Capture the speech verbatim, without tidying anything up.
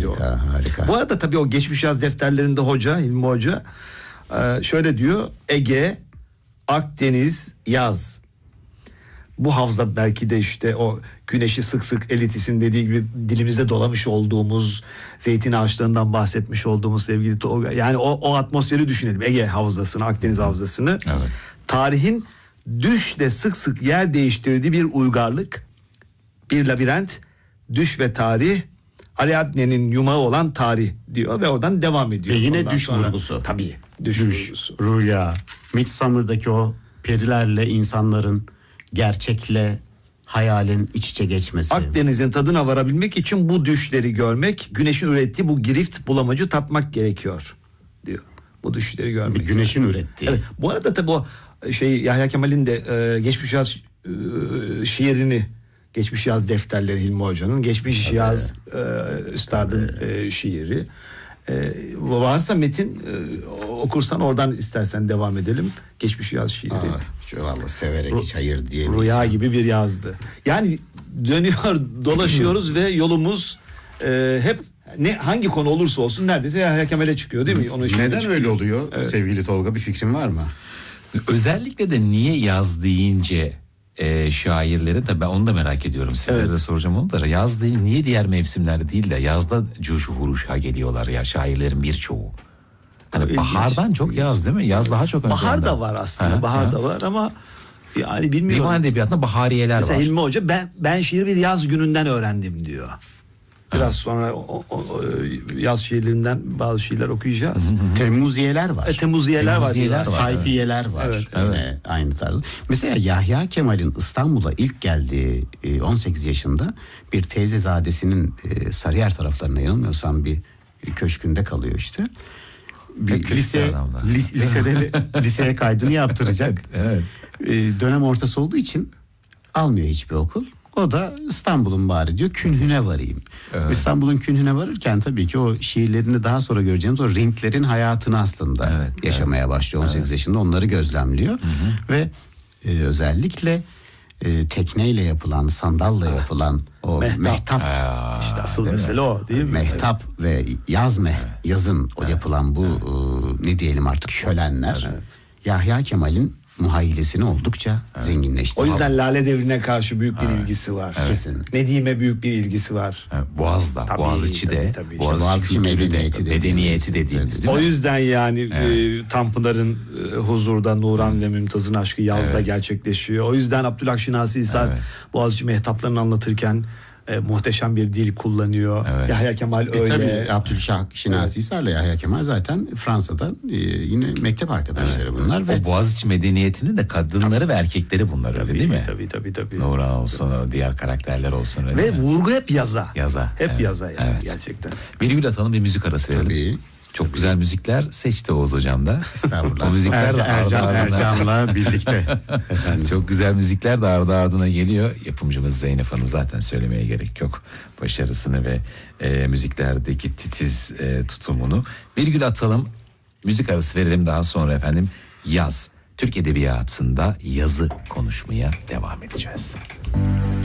diyor. Ya, harika. Bu arada tabii o geçmiş yaz defterlerinde hoca, Hilmi Hoca şöyle diyor: Ege, Akdeniz, yaz. Bu havza belki de işte o güneşi sık sık Elitis'in dediği gibi dilimizde dolamış olduğumuz, zeytin ağaçlarından bahsetmiş olduğumuz sevgili Tolga. Yani o, o atmosferi düşünelim. Ege havzasını, Akdeniz havzasını. Evet. Tarihin düşle sık sık yer değiştirdiği bir uygarlık, bir labirent, düş ve tarih, Ariadne'nin yumağı olan tarih diyor ve oradan devam ediyor. Ve yine Ondan düş sonra, vurgusu. Tabii. Düş, Düş, vurgusu. rüya, Midsummer'daki o perilerle insanların gerçekle hayalin iç içe geçmesi. Akdeniz'in tadına varabilmek için bu düşleri görmek, güneşin ürettiği bu girift bulamacı tatmak gerekiyor diyor. Bu düşleri görmek. Bir güneşin ürettiği. Evet. Bu arada tabii o şey Yahya Kemal'in de e, geçmiş yaz e, şiirini, geçmiş yaz defterleri Hilmi Hoca'nın, geçmiş tabii. yaz e, üstadın e, şiiri. E, varsa metin e, okursan oradan istersen devam edelim. Geçmiş yaz şiiri. Aa, şu vallahi severek hiç hayır diyemeyeceğim. Rüya gibi bir yazdı. Yani dönüyor, dolaşıyoruz ve yolumuz e, hep ne hangi konu olursa olsun neredeyse Yahya Kemal'e çıkıyor değil mi? Onun Neden çıkıyor. öyle oluyor Evet. sevgili Tolga, bir fikrin var mı? Özellikle de niye yaz deyince e, şairleri de ben onu da merak ediyorum. Sizlere Evet. de soracağım onu da. Yaz değil, niye diğer mevsimlerde değil de yazda cuşu huruşa geliyorlar ya şairlerin birçoğu. Hani İlginç. bahardan çok yaz değil mi? Yaz daha çok ön Bahar planda. da var aslında. Ha, bahar ha. da var ama yani bilmiyorum. Divan edebiyatında bahariyeler Mesela var. Hilmi Hoca ben ben şiiri bir yaz gününden öğrendim diyor. Biraz sonra o, o, o, yaz şiirlerinden bazı şiirler okuyacağız. Temmuziyeler var. E, Temuziyeler var. Temuziyeler diyorlar. var. Sayfiyeler var. Evet, Yine aynı tarzda. Mesela Yahya Kemal'in İstanbul'a ilk geldiği e, on sekiz yaşında bir teyzezadesinin e, Sarıyer taraflarına, yanılmıyorsam bir köşkünde kalıyor işte. Bir Hep köşkler lise adamlar. lis, lisede liseye kaydını yaptıracak. Evet. E, dönem ortası olduğu için almıyor hiçbir okul. O da İstanbul'un bari diyor, künhüne varayım. Evet. İstanbul'un künhüne varırken tabii ki o şiirlerini daha sonra göreceğimiz o renklerin hayatını aslında Evet, yaşamaya başlıyor. on sekiz yaşında onları gözlemliyor. Hı hı. Ve e, özellikle e, tekneyle yapılan, sandalla yapılan o Mehtap. mehtap, Aa, İşte asıl değil mi? mesele o değil mi? mehtap ve yaz meh, yazın o yapılan bu e, ne diyelim artık şölenler Yahya Kemal'in muhayyilesini oldukça zenginleştiriyor. O yüzden Lale Devri'ne karşı büyük bir ilgisi var. Kesin. Nedim'e büyük bir ilgisi var. Evet, Boğaz'da, Tabii, Boğaziçi de, tabii, tabii. Boğaziçi, Boğaziçi kültürü de, medeniyeti dediğimiz. medeniyeti dediğimiz değil O mi? yüzden yani e, Tanpınar'ın e, huzurda Nuran ve Mümtaz'ın aşkı yazda Evet. gerçekleşiyor. O yüzden Abdülhak Şinasi İsa Evet. Boğaziçi mehtaplarını anlatırken e, muhteşem bir dil kullanıyor. Evet. Yahya Kemal E öyle. tabii Abdülşah Şinasi Hisar'la Yahya Kemal zaten Fransa'dan e, yine mektep arkadaşları bunlar ve O Boğaziçi medeniyetinin de kadınları ve erkekleri bunlar öyle değil mi? Tabii tabii tabii. Nurhan olsun, o diğer karakterler olsun öyle Ve mi? vurgu hep yaza. Yaza. Hep Evet, yaza yani evet. gerçekten. Virgül atalım, bir müzik arası verelim. tabii Çok güzel müzikler seçti Oğuz Hocam da. estağfurullah. O müzikler de Ercan, ardı Ercan, ardına. Ercan'la birlikte. Efendim. Çok güzel müzikler de ardı ardına geliyor. Yapımcımız Zeynep Hanım, zaten söylemeye gerek yok. Başarısını ve e, müziklerdeki titiz e, tutumunu. Virgül atalım, müzik arası verelim, daha sonra efendim yaz. Türk Edebiyatı'nda yazı konuşmaya devam edeceğiz.